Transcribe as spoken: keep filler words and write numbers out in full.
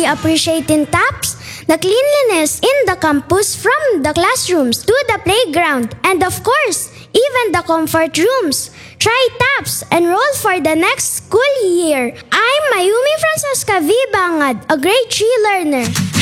truly appreciating TAPS, the cleanliness in the campus from the classrooms to the playground, and of course, even the comfort rooms. Try TAPS, enroll for the next school year. I'm Mayumi Francesca V. Bangad, a grade three learner.